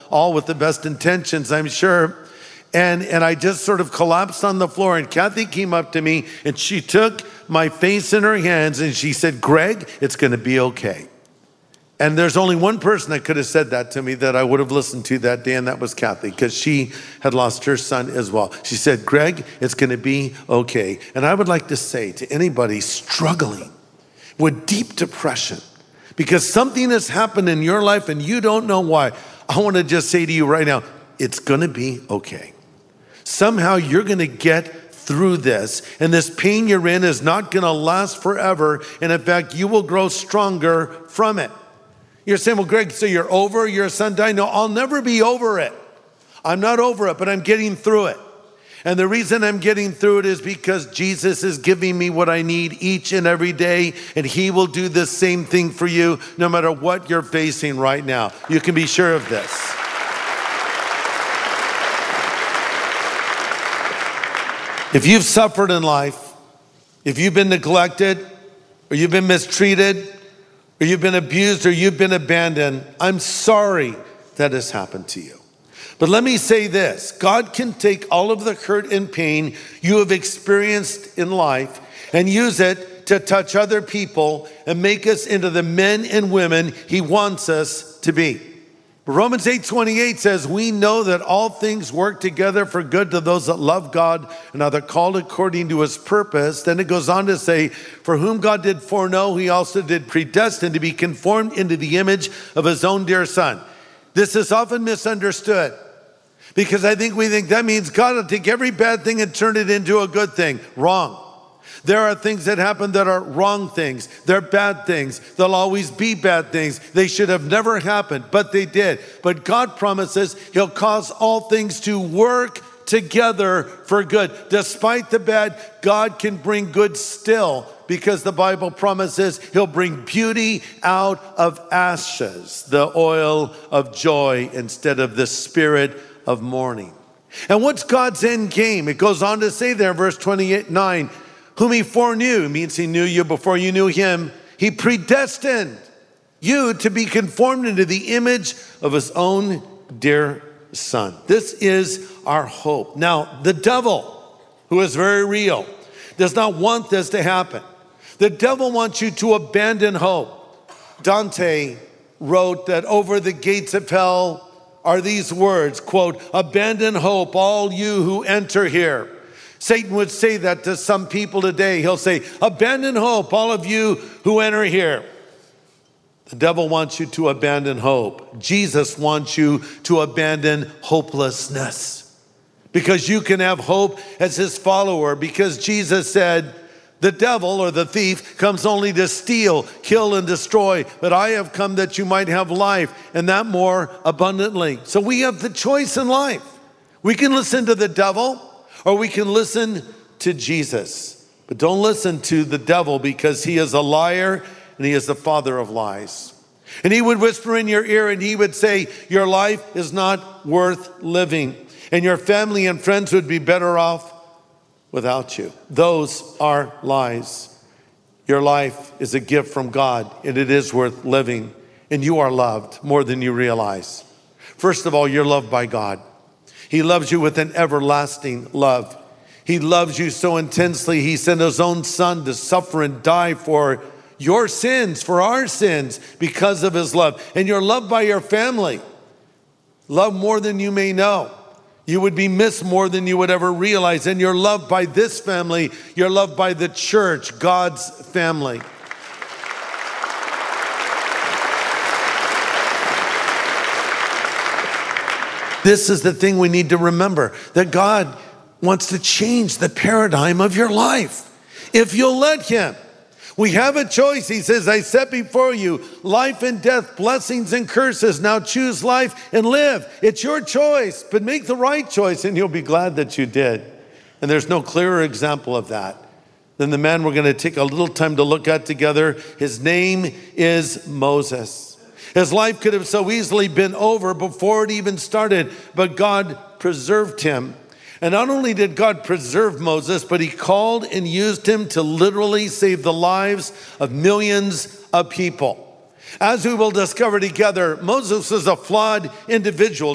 all with the best intentions, I'm sure. And I just sort of collapsed on the floor, and Kathy came up to me and she took my face in her hands and she said, Greg, it's gonna be okay. And there's only one person that could have said that to me that I would have listened to that day, and that was Kathy, because she had lost her son as well. She said, Greg, it's gonna be okay. And I would like to say to anybody struggling with deep depression, because something has happened in your life and you don't know why, I wanna just say to you right now, it's gonna be okay. Somehow you're gonna get through this, and this pain you're in is not gonna last forever, and in fact, you will grow stronger from it. You're saying, well, Greg, so you're over your son dying? No, I'll never be over it. I'm not over it, but I'm getting through it. And the reason I'm getting through it is because Jesus is giving me what I need each and every day, and he will do the same thing for you no matter what you're facing right now. You can be sure of this. If you've suffered in life, if you've been neglected, or you've been mistreated, or you've been abused, or you've been abandoned, I'm sorry that has happened to you. But let me say this, God can take all of the hurt and pain you have experienced in life and use it to touch other people and make us into the men and women he wants us to be. Romans 8:28 says, we know that all things work together for good to those that love God and are called according to his purpose. Then it goes on to say, for whom God did foreknow, he also did predestine to be conformed into the image of his own dear son. This is often misunderstood because I think we think that means God will take every bad thing and turn it into a good thing. Wrong. There are things that happen that are wrong things. They're bad things. They'll always be bad things. They should have never happened, but they did. But God promises he'll cause all things to work together for good. Despite the bad, God can bring good still, because the Bible promises he'll bring beauty out of ashes, the oil of joy instead of the spirit of mourning. And what's God's end game? It goes on to say there, verse 28:9, whom he foreknew, means he knew you before you knew him. He predestined you to be conformed into the image of his own dear son. This is our hope. Now, the devil, who is very real, does not want this to happen. The devil wants you to abandon hope. Dante wrote that over the gates of hell are these words, quote, abandon hope, all you who enter here. Satan would say that to some people today. He'll say, abandon hope, all of you who enter here. The devil wants you to abandon hope. Jesus wants you to abandon hopelessness, because you can have hope as his follower, because Jesus said, the devil, or the thief, comes only to steal, kill, and destroy, but I have come that you might have life, and that more abundantly. So we have the choice in life. We can listen to the devil, or we can listen to Jesus. But don't listen to the devil, because he is a liar and he is the father of lies. And he would whisper in your ear and he would say, your life is not worth living, and your family and friends would be better off without you. Those are lies. Your life is a gift from God, and it is worth living, and you are loved more than you realize. First of all, you're loved by God. He loves you with an everlasting love. He loves you so intensely, he sent his own son to suffer and die for your sins, for our sins, because of his love. And you're loved by your family. Loved more than you may know. You would be missed more than you would ever realize. And you're loved by this family. You're loved by the church, God's family. This is the thing we need to remember, that God wants to change the paradigm of your life if you'll let him. We have a choice. He says, I set before you life and death, blessings and curses. Now choose life and live. It's your choice, but make the right choice, and you'll be glad that you did. And there's no clearer example of that than the man we're going to take a little time to look at together. His name is Moses. His life could have so easily been over before it even started, but God preserved him. And not only did God preserve Moses, but he called and used him to literally save the lives of millions of people. As we will discover together, Moses was a flawed individual.